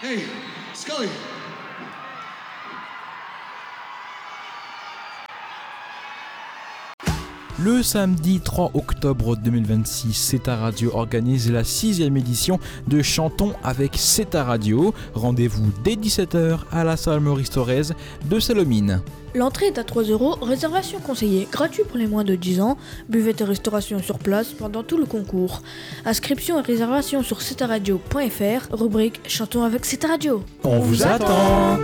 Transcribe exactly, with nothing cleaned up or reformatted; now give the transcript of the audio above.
Hey, Scully. Le samedi trois octobre deux mille vingt-six, C E T A Radio organise la sixième édition de Chantons avec C E T A Radio. Rendez-vous dès dix-sept heures à la salle Maurice Thorez de Salomine. L'entrée est à trois euros, réservation conseillée, gratuit pour les moins de dix ans, buvette et restauration sur place pendant tout le concours. Inscription et réservation sur c e t a radio point f r, rubrique Chantons avec C E T A Radio. On vous attend.